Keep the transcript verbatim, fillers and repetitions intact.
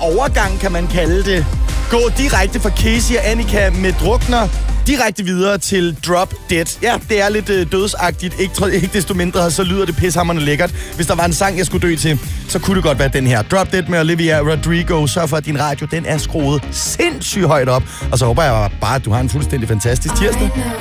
overgang, kan man kalde det. Gå direkte fra Casey og Annika med Drukner direkte videre til Drop Dead. Ja, det er lidt øh, dødsagtigt. Ikke, ikke desto mindre, så lyder det pishammerende lækkert. Hvis der var en sang, jeg skulle dø til, så kunne det godt være den her. Drop Dead med Olivia Rodrigo. Sørg for, at din radio den er skruet sindssygt højt op. Og så håber jeg bare, at du har en fuldstændig fantastisk tirsdag.